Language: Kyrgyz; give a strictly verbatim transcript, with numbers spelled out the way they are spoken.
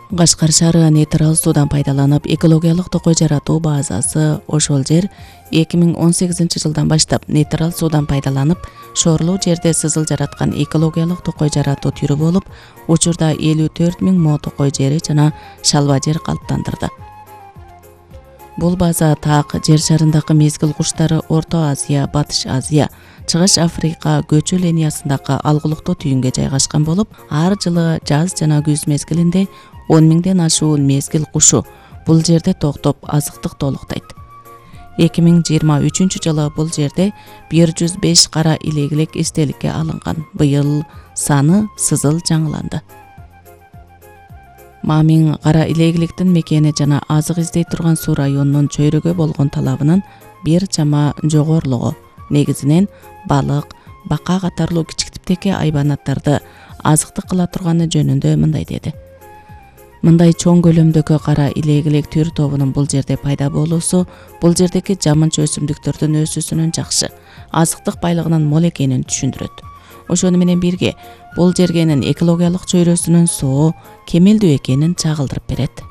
Кашкар шаары нейтрал суудан пайдаланып, экологиялык токой жаратуу базасы ошол жер эки миң он сегизинчи жылдан баштап нейтрал суудан пайдаланып, шоорлуу жерде сызыл жараткан экологиялык токой жаратуу түрү болуп, учурда элүү төрт миң мо токой жери жана шалба жер калыптандырды. Бул база так жер шарындагы мезгил куштары Орто Азия, Батыш Азия, Чыгыш Африка көчө линиясындагы алгылыктуу түйүнгө жайгашкан болуп, ар жылы жаз жана күз мезгилинде он миңден ашуун мезгил кушу бул жерде токтоп азыктык толуктайт. эки миң жыйырма үчүнчү жылы бул жерде бир жүз беш кара илегилек эстеликке алынган. Быйыл саны сызыл жаңыланды. Мамин кара илегиликтин мекени жана азык издей турган суу районунун чөйрөгө болгон талабынын бир чама жогорулугу, негизинен балык, бака катарлуу кичик типтеги айбанаттарды азыктык кыла турганы жөнүндө мындай деди. Мындай чоң көлөмдөгү кара илегилек түр тобунун бул жерде пайда болуусу бул жердеги жамынча өсүмдүктөрдүн өсүүсүнүн жакшы, азыктык байлыгынын мол экенин түшүндүрөт. Ошону менен бирге бул жергенин экологиялык чөйрөсүнүн соо кемелдүү экенин чагылдырып берет.